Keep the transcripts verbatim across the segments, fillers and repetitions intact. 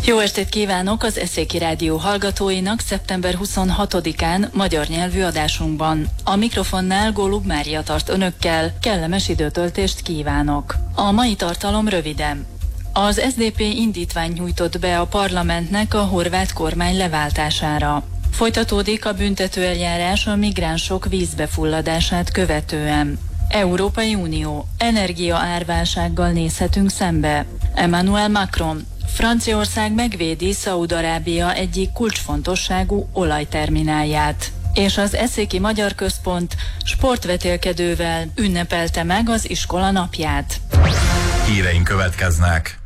Jó estét kívánok az Eszéki Rádió hallgatóinak szeptember huszonhatodikán magyar nyelvű adásunkban. A mikrofonnál Gólub Mária tart önökkel, kellemes időtöltést kívánok. A mai tartalom röviden. Az es zé dé pé indítványt nyújtott be a parlamentnek a horvát kormány leváltására. Folytatódik a büntetőeljárás a migránsok vízbefulladását követően. Európai Unió, energiaárválsággal nézhetünk szembe. Emmanuel Macron, Franciaország megvédi Szaúd-Arábia egyik kulcsfontosságú olajterminálját. És az Eszéki Magyar Központ sportvetélkedővel ünnepelte meg az iskola napját. Híreink következnek.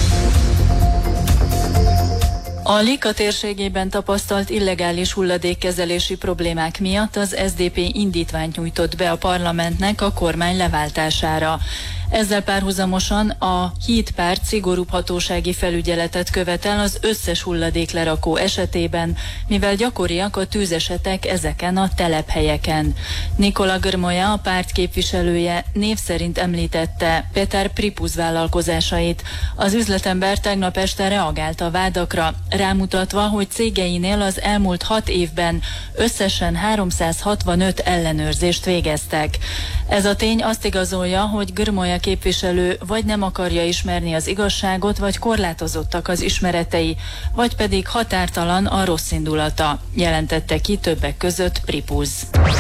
A Lika térségében tapasztalt illegális hulladékkezelési problémák miatt az es zé dé pé indítványt nyújtott be a parlamentnek a kormány leváltására. Ezzel párhuzamosan a hídpárt szigorúbb hatósági felügyeletet követel az összes hulladéklerakó esetében, mivel gyakoriak a tűzesetek ezeken a telephelyeken. Nikola Grmoja, a párt képviselője név szerint említette Petar Pripuz vállalkozásait. Az üzletember tegnap este reagált a vádakra, rámutatva, hogy cégeinél az elmúlt hat évben összesen háromszázhatvanöt ellenőrzést végeztek. Ez a tény azt igazolja, hogy Grmoja képviselő vagy nem akarja ismerni az igazságot, vagy korlátozottak az ismeretei, vagy pedig határtalan a rossz indulata, jelentette ki többek között Pripuz.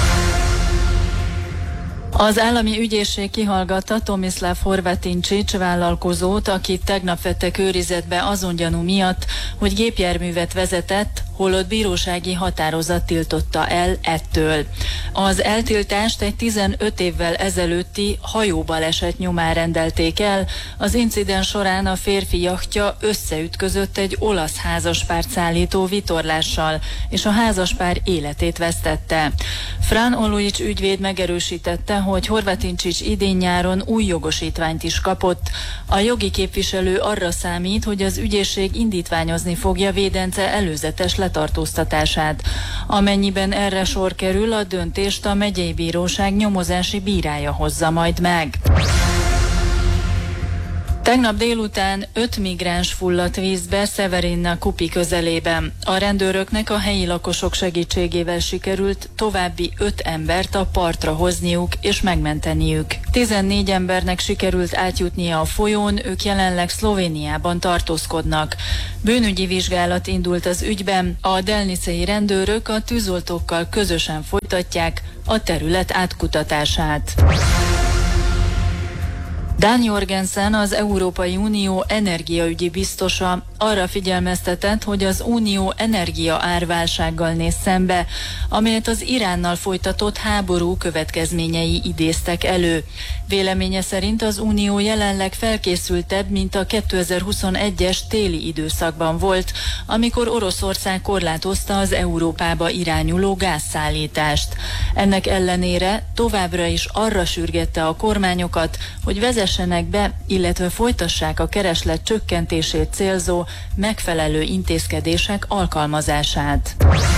Az állami ügyészség kihallgatta Tomislav Horvatincsics vállalkozót, akit tegnap vettek őrizetbe azon gyanú miatt, hogy gépjárművet vezetett, holott bírósági határozat tiltotta el ettől. Az eltiltást egy tizenöt évvel ezelőtti hajóbaleset nyomán rendelték el. Az incidens során a férfi jachtja összeütközött egy olasz házaspárt szállító vitorlással, és a házaspár életét vesztette. Fran Olujic ügyvéd megerősítette, hogy Horvatincsics idén-nyáron új jogosítványt is kapott. A jogi képviselő arra számít, hogy az ügyészség indítványozni fogja védence előzetes letartóztatását. Amennyiben erre sor kerül, a döntést a megyei bíróság nyomozási bírája hozza majd meg. Tegnap délután öt migráns fulladt vízbe Severinna Kupi közelében. A rendőröknek a helyi lakosok segítségével sikerült további öt embert a partra hozniuk és megmenteniük. tizennégy embernek sikerült átjutnia a folyón, ők jelenleg Szlovéniában tartózkodnak. Bűnügyi vizsgálat indult az ügyben, a delnicei rendőrök a tűzoltókkal közösen folytatják a terület átkutatását. Dan Jorgensen, az Európai Unió energiaügyi biztosa arra figyelmeztetett, hogy az Unió energiaárválsággal néz szembe, amelyet az Iránnal folytatott háború következményei idéztek elő. Véleménye szerint az Unió jelenleg felkészültebb, mint a kétezer-huszonegyes téli időszakban volt, amikor Oroszország korlátozta az Európába irányuló gázszállítást. Ennek ellenére továbbra is arra sürgette a kormányokat, hogy vezessenek be, illetve folytassák a kereslet csökkentését célzó megfelelő intézkedések alkalmazását.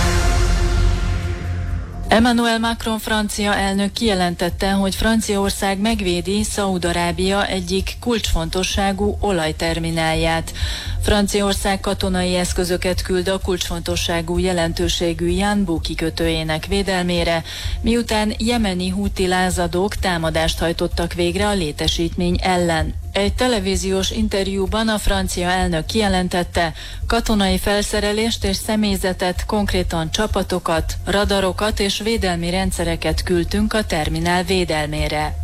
Emmanuel Macron francia elnök kijelentette, hogy Franciaország megvédi Szaúd-Arábia egyik kulcsfontosságú olajterminálját. Franciaország katonai eszközöket küld a kulcsfontosságú jelentőségű Yanbu kikötőjének védelmére, miután jemeni húti lázadók támadást hajtottak végre a létesítmény ellen. Egy televíziós interjúban a francia elnök kijelentette, katonai felszerelést és személyzetet, konkrétan csapatokat, radarokat és védelmi rendszereket küldtünk a terminál védelmére.